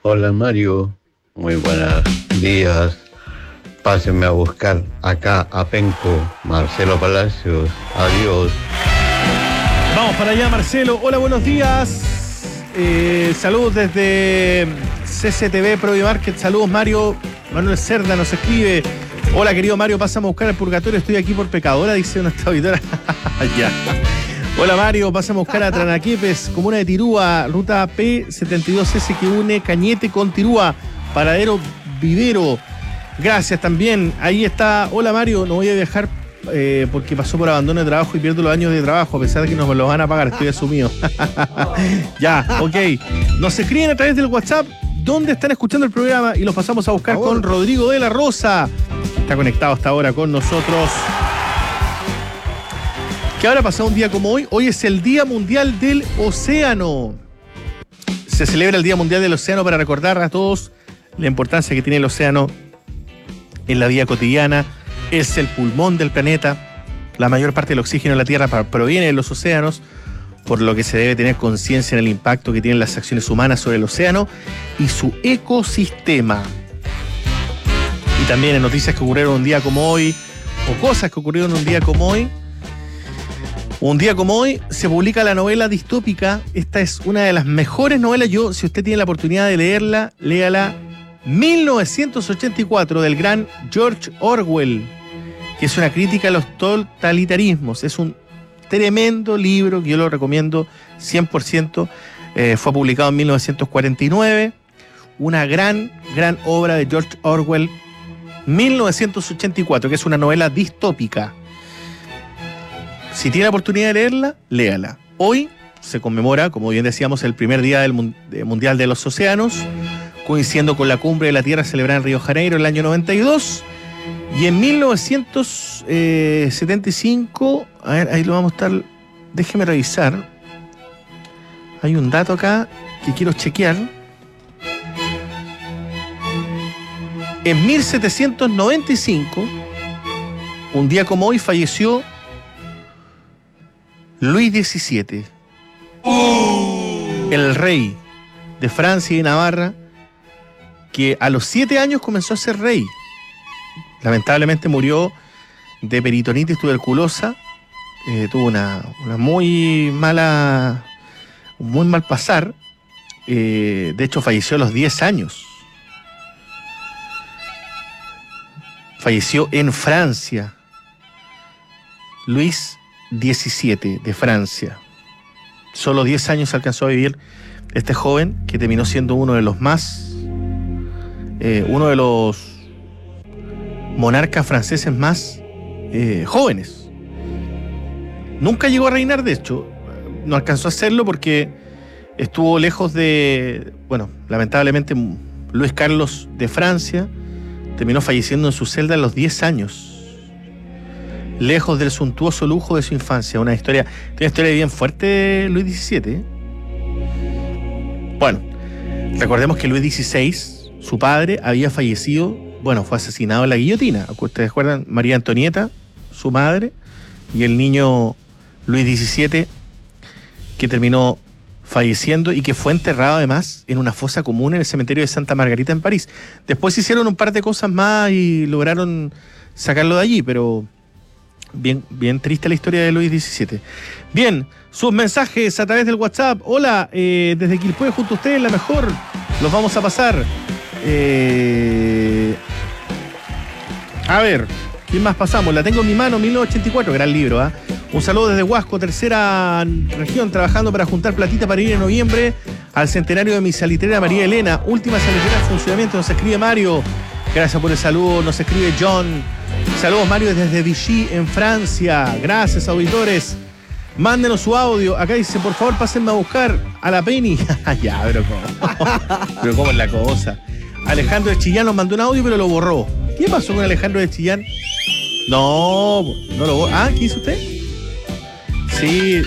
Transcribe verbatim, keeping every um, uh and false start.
Hola Mario, muy buenos días. Pásenme a buscar acá a Penco, Marcelo Palacios. Adiós. Vamos para allá, Marcelo. Hola, buenos días. Eh, saludos desde C C T V Pro Market. Saludos, Mario. Manuel Cerda nos escribe. Hola, querido Mario, pásame a buscar el purgatorio. Estoy aquí por pecadora, dice nuestra auditora. Ya. Hola, Mario, pásame a buscar a Tranaquepes, comuna de Tirúa, ruta P setenta y dos S que une Cañete con Tirúa, paradero Vivero. Gracias también. Ahí está. Hola, Mario, no voy a viajar eh, porque pasó por abandono de trabajo y pierdo los años de trabajo, a pesar de que nos los van a pagar. Estoy asumido. Ya, ok. Nos escriben a través del WhatsApp dónde están escuchando el programa y los pasamos a buscar con Rodrigo de la Rosa. Está conectado hasta ahora con nosotros. ¿Qué habrá pasado un día como hoy? Hoy es el Día Mundial del Océano. Se celebra el Día Mundial del Océano para recordar a todos la importancia que tiene el océano en la vida cotidiana. Es el pulmón del planeta. La mayor parte del oxígeno en la Tierra proviene de los océanos, por lo que se debe tener conciencia en el impacto que tienen las acciones humanas sobre el océano y su ecosistema. Y también en noticias que ocurrieron un día como hoy, o cosas que ocurrieron un día como hoy. Un día como hoy se publica la novela distópica. Esta es una de las mejores novelas. Yo, si usted tiene la oportunidad de leerla, léala. mil novecientos ochenta y cuatro, del gran George Orwell, que es una crítica a los totalitarismos. Es un tremendo libro que yo lo recomiendo cien por ciento. Eh, fue publicado en mil novecientos cuarenta y nueve. Una gran, gran obra de George Orwell. mil novecientos ochenta y cuatro, que es una novela distópica. Si tiene la oportunidad de leerla, léala. Hoy se conmemora, como bien decíamos, el primer día del Mundial de los Océanos, coincidiendo con la cumbre de la Tierra celebrada en Río de Janeiro en el año noventa y dos. Y en mil novecientos setenta y cinco, a ver, ahí lo vamos a estar, déjeme revisar. Hay un dato acá que quiero chequear. En mil setecientos noventa y cinco, un día como hoy, falleció Luis diecisiete, el rey de Francia y Navarra, que a los siete años comenzó a ser rey. Lamentablemente murió de peritonitis tuberculosa. Eh, tuvo una, una muy mala, un muy mal pasar. Eh, de hecho, falleció a los diez años. Falleció en Francia. Luis diecisiete, de Francia. Solo diez años alcanzó a vivir este joven, que terminó siendo uno de los más, eh, uno de los monarcas franceses más eh, jóvenes. Nunca llegó a reinar, de hecho, no alcanzó a hacerlo porque estuvo lejos de, bueno, lamentablemente Luis Carlos de Francia terminó falleciendo en su celda a los diez años. Lejos del suntuoso lujo de su infancia. Una historia, una historia bien fuerte, Luis diecisiete. ¿eh? Bueno, recordemos que Luis dieciséis, su padre, había fallecido, bueno, fue asesinado en la guillotina. Ustedes recuerdan, María Antonieta, su madre, y el niño Luis diecisiete, que terminó falleciendo y que fue enterrado además en una fosa común en el cementerio de Santa Margarita en París. Después hicieron un par de cosas más y lograron sacarlo de allí, pero Bien, bien triste la historia de Luis diecisiete. Bien, sus mensajes a través del WhatsApp. Hola, eh, desde Quilpué junto a ustedes, la mejor. Los vamos a pasar. Eh, a ver, ¿quién más pasamos? La tengo en mi mano, mil novecientos ochenta y cuatro, gran libro. ¿eh? Un saludo desde Huasco, tercera región, trabajando para juntar platita para ir en noviembre al centenario de mi salitrera María Elena. Última salitrera en funcionamiento, nos escribe Mario. Gracias por el saludo, nos escribe John. Saludos, Mario, desde Vichy, en Francia. Gracias, auditores. Mándenos su audio. Acá dice, por favor, pásenme a buscar a la Penny. Ya, pero ¿cómo? Pero ¿cómo es la cosa? Alejandro de Chillán nos mandó un audio, pero lo borró. ¿Qué pasó con Alejandro de Chillán? No, no lo borró. Ah, ¿qué hizo usted? Sí.